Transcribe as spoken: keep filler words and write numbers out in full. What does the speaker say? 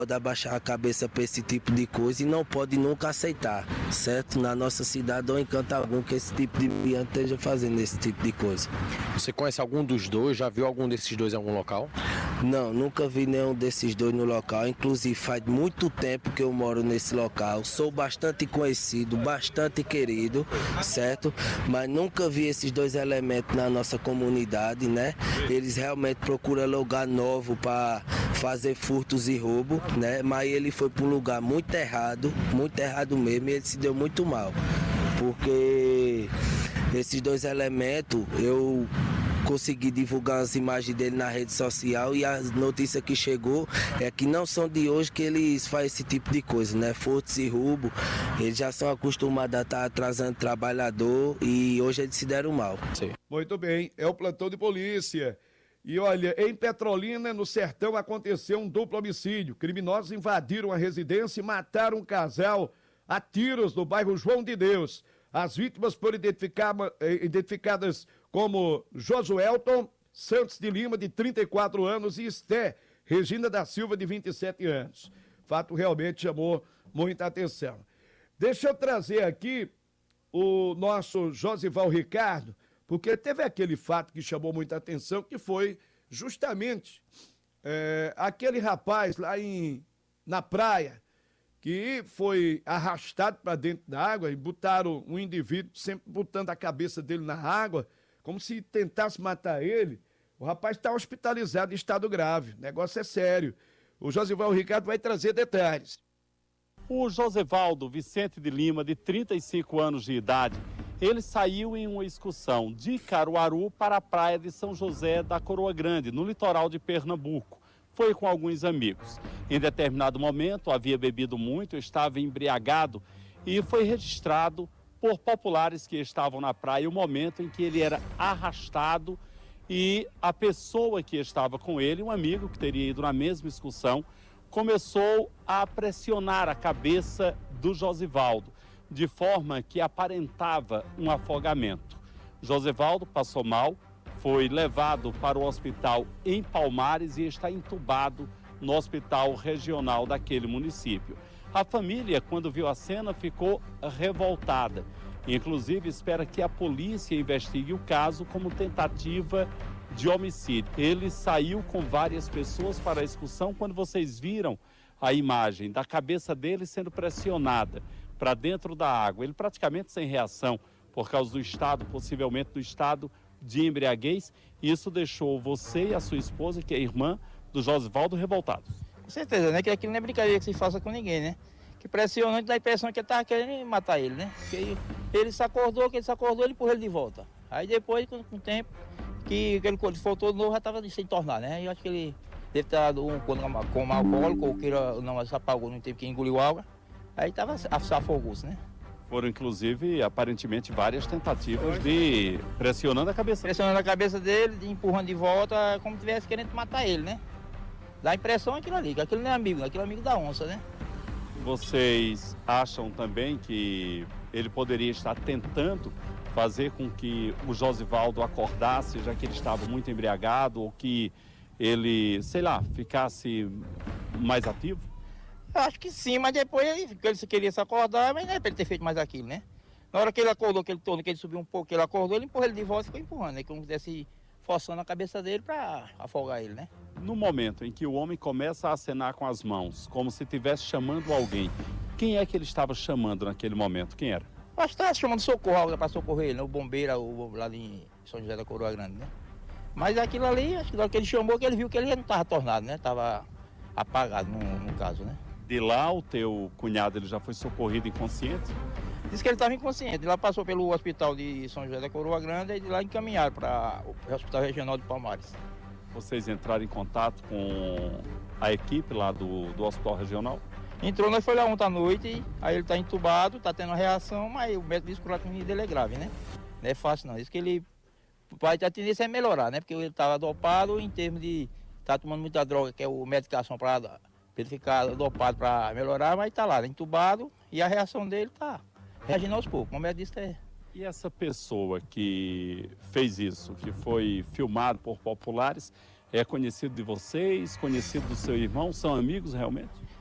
pode abaixar a cabeça para esse tipo de coisa e não pode nunca aceitar, certo? Na nossa cidade ou em canto algum que esse tipo de piante esteja fazendo esse tipo de coisa. Você conhece algum dos dois? Já viu algum desses dois em algum local? Não, nunca vi nenhum desses dois no local, inclusive faz muito tempo que eu moro nesse local, sou bastante conhecido, bastante querido, certo? Mas nunca vi esses dois elementos na nossa comunidade, né? Eles realmente procuram lugar novo para fazer furtos e roubo, né? Mas ele foi para um lugar muito errado, muito errado mesmo, e ele se deu muito mal, porque esses dois elementos, eu consegui divulgar as imagens dele na rede social e a notícia que chegou é que não são de hoje que eles fazem esse tipo de coisa, né? Furtos e roubo, eles já são acostumados a estar atrasando trabalhador e hoje eles se deram mal. Sim. Muito bem, é o plantão de polícia. E olha, em Petrolina, no Sertão, aconteceu um duplo homicídio. Criminosos invadiram a residência e mataram um casal a tiros no bairro João de Deus. As vítimas foram identificada, identificadas como Josuelton Santos de Lima, de trinta e quatro anos, e Esté Regina da Silva, de vinte e sete anos. Fato realmente chamou muita atenção. Deixa eu trazer aqui o nosso Josival Ricardo, porque teve aquele fato que chamou muita atenção, que foi justamente é, aquele rapaz lá em, na praia, que foi arrastado para dentro da água e botaram um indivíduo sempre botando a cabeça dele na água, como se tentasse matar ele. O rapaz está hospitalizado em estado grave, o negócio é sério. O Josival Ricardo vai trazer detalhes. O Josevaldo Vicente de Lima, de trinta e cinco anos de idade, ele saiu em uma excursão de Caruaru para a praia de São José da Coroa Grande, no litoral de Pernambuco. Foi com alguns amigos. Em determinado momento, havia bebido muito, estava embriagado e foi registrado por populares que estavam na praia o momento em que ele era arrastado e a pessoa que estava com ele, um amigo que teria ido na mesma excursão, começou a pressionar a cabeça do Josivaldo, de forma que aparentava um afogamento. Josivaldo passou mal, foi levado para o hospital em Palmares e está entubado no hospital regional daquele município. A família, quando viu a cena, ficou revoltada. Inclusive, espera que a polícia investigue o caso como tentativa de homicídio. Ele saiu com várias pessoas para a excursão. Quando vocês viram a imagem da cabeça dele sendo pressionada para dentro da água, ele praticamente sem reação, por causa do estado, possivelmente do estado de embriaguez, isso deixou você e a sua esposa, que é irmã do Josivaldo, revoltados. Com certeza, né? Que aquilo não é brincadeira que se faça com ninguém, né? Que pressionante dá a impressão que ele estava querendo matar ele, né? Que ele, ele se acordou, que ele se acordou, ele empurrou ele de volta. Aí depois, com, com o tempo, que, que ele voltou de novo, já estava sem tornar, né? Eu acho que ele deve ter dado um coma alcoólico, ou que ele não se apagou no tempo que engoliu água. Aí estava se afogou-se, né? Foram, inclusive, aparentemente, várias tentativas de pressionando a cabeça. Pressionando a cabeça dele, de empurrando de volta, como se estivesse querendo matar ele, né? Dá a impressão aquilo ali, que aquilo não é amigo, aquilo é amigo da onça, né? Vocês acham também que ele poderia estar tentando fazer com que o Josivaldo acordasse, já que ele estava muito embriagado, ou que ele, sei lá, ficasse mais ativo? Eu acho que sim, mas depois ele, ele queria se acordar, mas não é para ele ter feito mais aquilo, né? Na hora que ele acordou, que ele tornou, que ele subiu um pouco, que ele acordou, ele empurrou ele de volta e ficou empurrando, né? Como se estivesse forçando a cabeça dele para afogar ele, né? No momento em que o homem começa a acenar com as mãos, como se estivesse chamando alguém, quem é que ele estava chamando naquele momento? Quem era? Eu acho que estava chamando socorro, para socorrer ele, né? O bombeiro, o, lá em São José da Coroa Grande, né? Mas aquilo ali, acho que na hora que ele chamou, que ele viu que ele não estava tornado, né? Estava apagado, no, no caso, né? De lá, o teu cunhado ele já foi socorrido inconsciente? Disse que ele estava inconsciente. De lá passou pelo hospital de São José da Coroa Grande e de lá encaminharam para o Hospital Regional de Palmares. Vocês entraram em contato com a equipe lá do, do Hospital Regional? Entrou, nós foi lá ontem à noite, aí ele está entubado, está tendo uma reação, mas o médico disse que o tratamento dele é grave, né? Não é fácil não. Diz que ele vai ter a tendência é melhorar, né? Porque ele estava dopado em termos de estar tá tomando muita droga, que é a medicação para ele ficar dopado para melhorar, mas está lá, entubado, e a reação dele está reagindo aos poucos. Como eu disse, é... E essa pessoa que fez isso, que foi filmado por populares, é conhecido de vocês, conhecido do seu irmão, são amigos realmente?